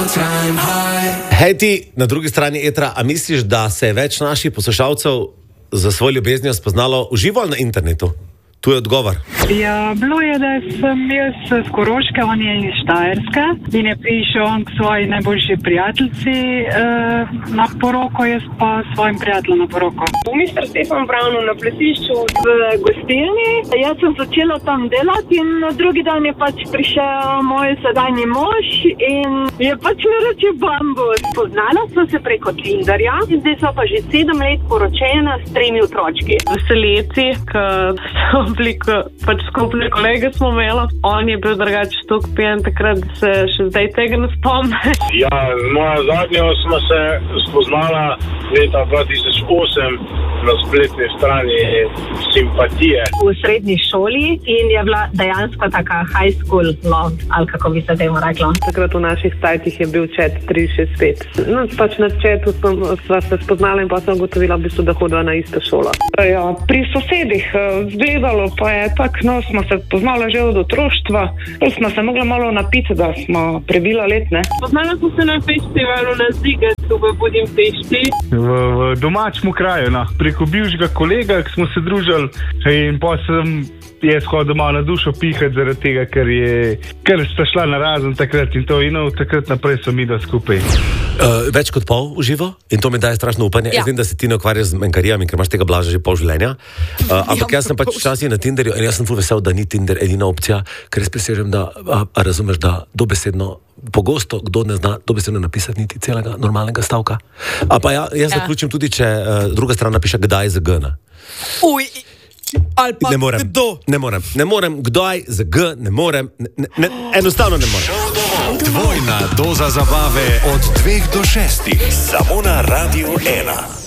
Hej ti, na drugi strani etra, a misliš, da se je več naših poslušalcev za svojo ljubeznijo spoznalo v živo ali na internetu? Tu je odgovor. Ja, bilo je, da sem jaz z Koroške, on je iz Štajerske in je prišel on k svoji najboljši prijateljici na poroko, jaz pa svojim prijateljem na poroko. V Mr. Stefan Brownu na plesišču v gostilni. Jaz sem začela tam delati in na drugi dan je pač prišel moj sedanji mož in je pač mi reče bambus. Poznala sva se preko Tinderja, zdaj sva pa že 7 let poročena s 3 otročki. Veseleci, ki pač skupne kolege smo imeli. On je bil drugače toliko pijan takrat, da se še zdaj tega ne spomne. Ja, moja zadnja smo se spoznala leta 2008 na spletni strani Simpatije. V srednji šoli in je bila dejansko taka high school love, ali kako bi se temu reklo. Takrat v naših sajtih je bil chat 365. No, pač na chatu sva se spoznala in pa sem ugotovila, da hodiva na isto šolo. Ja, pri sosedih zgledalo pa je tak, no, smo se poznali že od otroštva, smo se mogli malo napiti, da smo prebila let, ne. Poznala smo se na festivalu na Zigetu v Budimpešti. V domačemu kraju, no. Preko bivšega kolega, ki smo se družili in pa sem jaz hodil malo na dušo pihati zaradi tega, ker sta šla na razen takrat in to in takrat naprej so mi da skupaj. Več kot pol v živo in to mi daje strašno upanje. Jaz vem, da se ti ne ukvarjaš z menkarijami, ker imaš tega Blaža že pol življenja. Ampak jaz sem pač včasih na Tinderju in jaz sem ful vesel, da ni Tinder edina opcija, ker res presežem, da razumeš, da dobesedno pogosto kdo ne zna dobesedno napisati niti celega normalnega stavka. Pa jaz zaključim tudi, če druga stran napiše kdaj z G. Ali pa kdo? Ne morem, kdaj z G, ne morem, enostavno ne morem. Dvojna doza zabave od 2 do 6. Samo na Radiu 1.